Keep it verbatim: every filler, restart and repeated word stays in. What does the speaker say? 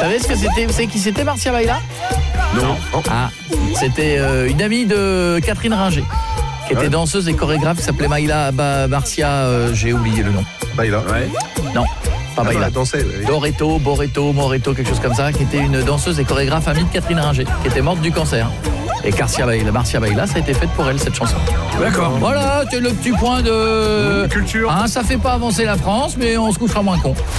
savez ce que c'était? Vous savez qui c'était, Marcia Baila? Non. Oh. Ah, c'était euh, une amie de Catherine Ringer, qui était Ouais. danseuse et chorégraphe, qui s'appelait Maïla bah, Marcia, euh, j'ai oublié le nom. Baila. Ouais. Non, pas Ah, Baila. bah, danser, oui. Doreto, Boreto, Moreto, quelque chose comme ça, qui était une danseuse et chorégraphe amie de Catherine Ringer, qui était morte du cancer. Et Marcia Baila, Marcia Baila, ça a été faite pour elle, cette chanson. D'accord. Voilà, c'est le petit point de... Culture. Hein, ça fait pas avancer la France, mais on se couchera moins con.